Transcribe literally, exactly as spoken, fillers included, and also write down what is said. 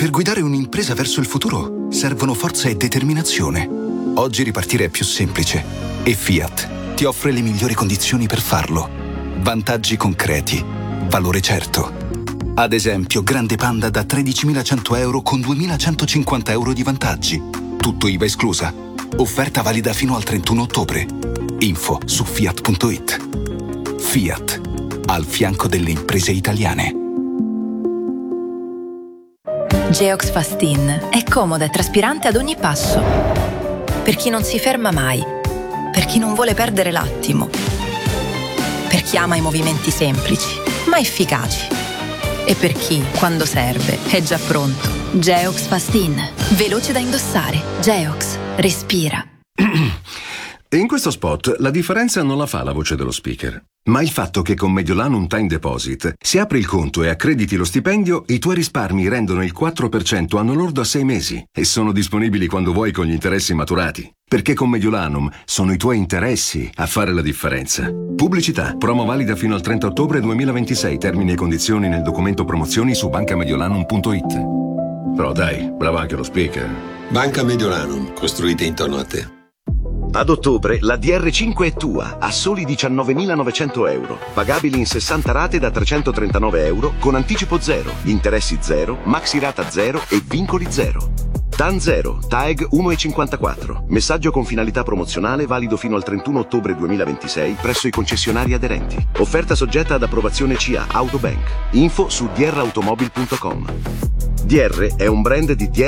Per guidare un'impresa verso il futuro servono forza e determinazione. Oggi ripartire è più semplice e Fiat ti offre le migliori condizioni per farlo. Vantaggi concreti, valore certo. Ad esempio, grande Panda da tredicimilacento euro con duemilacentocinquanta euro di vantaggi. Tutto I V A esclusa. Offerta valida fino al trentuno ottobre. Info su fiat punto it. Fiat, al fianco delle imprese italiane. Geox Fastin è comoda e traspirante ad ogni passo. Per chi non si ferma mai, per chi non vuole perdere l'attimo, per chi ama i movimenti semplici ma efficaci e per chi, quando serve, è già pronto. Geox Fastin, veloce da indossare. Geox, respira. In questo spot la differenza non la fa la voce dello speaker, ma il fatto che con Mediolanum Time Deposit, se apri il conto e accrediti lo stipendio, i tuoi risparmi rendono il quattro per cento anno lordo a sei mesi e sono disponibili quando vuoi con gli interessi maturati. Perché con Mediolanum sono i tuoi interessi a fare la differenza. Pubblicità. Promo valida fino al trenta ottobre duemilaventisei. Termini e condizioni nel documento promozioni su banca mediolanum punto it. Però dai, bravo anche lo speaker. Banca Mediolanum, costruite intorno a te. Ad ottobre la D R cinque è tua a soli diciannovemilanovecento euro, pagabili in sessanta rate da trecentotrentanove euro con anticipo zero, interessi zero, maxi rata zero e vincoli zero. T A N zero, T A E G uno virgola cinquantaquattro. Messaggio con finalità promozionale valido fino al trentuno ottobre duemilaventisei presso i concessionari aderenti. Offerta soggetta ad approvazione C A Autobank. Info su d r automobil punto com. D R è un brand di D R